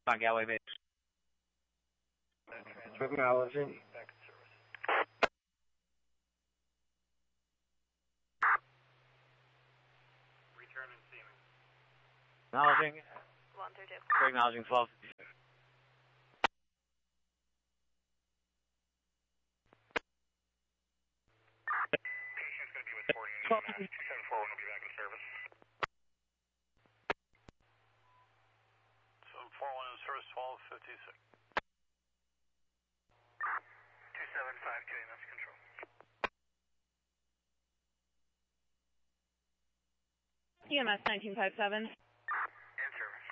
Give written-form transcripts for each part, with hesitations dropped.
On Galway Base. Acknowledging. Return and seaming. Acknowledging. 132. We're acknowledging 1256. Patient's going to be with 274, will be back in service. 741 in service, 1256. 2752, EMS control. EMS 1957. In service.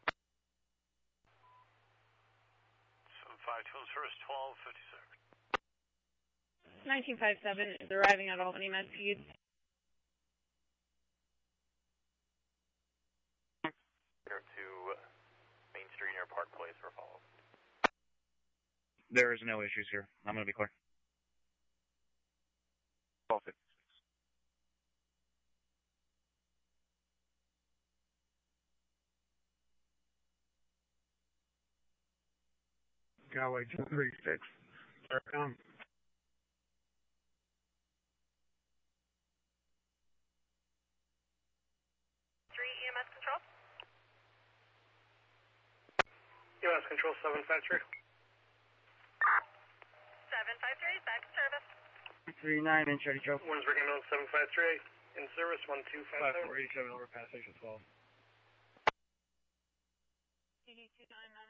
752 in service, 1256. 1957 is arriving at Albany Med Speed. To Main Street near Park Place for follow-up. There is no issues here. I'm going to be clear. 1256. Galway 236. Aircom. 3 EMS control. EMS control 753. 753, back in service. 39 in Chetty Joe. Windsburg ambulance 753. In service 1257. 5487 over pass station 12. DD 299.